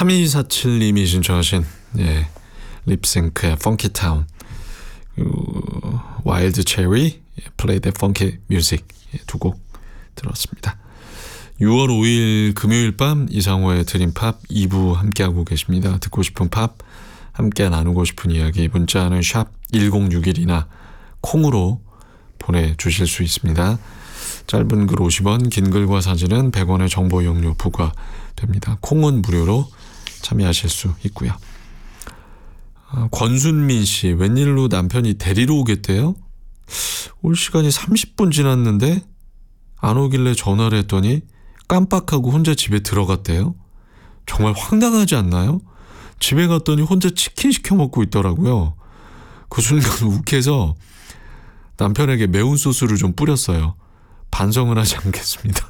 3247님이 신청하신 립싱크의 펑키타운, 와일드 체리, 플레이 더 펑키 뮤직 두 곡 들었습니다. 6월 5일 금요일 밤 이상호의 드림팝 2부 함께하고 계십니다. 듣고 싶은 팝, 함께 나누고 싶은 이야기 문자는 샵 1061이나 콩으로 보내주실 수 있습니다. 짧은 글 50원, 긴 글과 사진은 100원의 정보 이용료 부과됩니다. 콩은 무료로 참여하실 수 있고요. 권순민 씨, 웬일로 남편이 데리러 오겠대요? 올 시간이 30분 지났는데 안 오길래 전화를 했더니 깜빡하고 혼자 집에 들어갔대요. 정말 황당하지 않나요? 집에 갔더니 혼자 치킨 시켜 먹고 있더라고요. 그 순간 욱해서 남편에게 매운 소스를 좀 뿌렸어요. 반성을 하지 않겠습니다.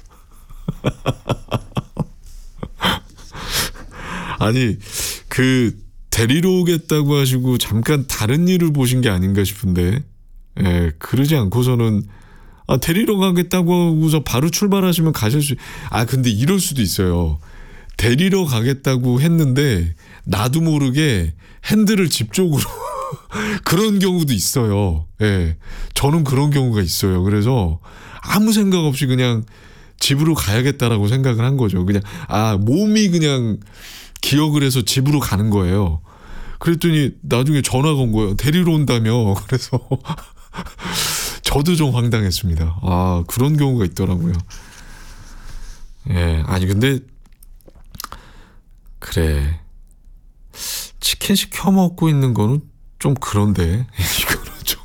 아니, 데리러 오겠다고 하시고 잠깐 다른 일을 보신 게 아닌가 싶은데, 그러지 않고서는 데리러 가겠다고 하고서 바로 출발하시면 가실 수, 근데 이럴 수도 있어요. 데리러 가겠다고 했는데 나도 모르게 핸들을 집 쪽으로 그런 경우도 있어요. 저는 그런 경우가 있어요. 그래서 아무 생각 없이 그냥 집으로 가야겠다라고 생각을 한 거죠. 그냥 몸이 그냥 기억을 해서 집으로 가는 거예요. 그랬더니 나중에 전화가 온 거예요. 데리러 온다며. 그래서 저도 좀 황당했습니다. 그런 경우가 있더라고요. 아니 근데 그래, 치킨 시켜 먹고 있는 거는 좀 그런데 이거는 좀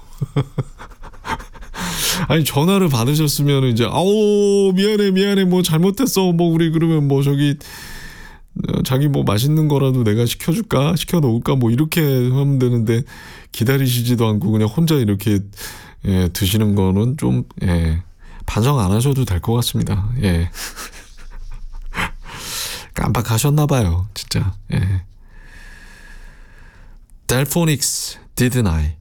아니 전화를 받으셨으면 이제 미안해 뭐 잘못했어 뭐 우리 그러면 뭐 저기 자기 뭐 맛있는 거라도 내가 시켜줄까 시켜 놓을까 뭐 이렇게 하면 되는데 기다리시지도 않고 그냥 혼자 이렇게 드시는 거는 좀 반성 안 하셔도 될 것 같습니다. 깜빡하셨나 봐요 진짜. 델포닉스 Didn't I.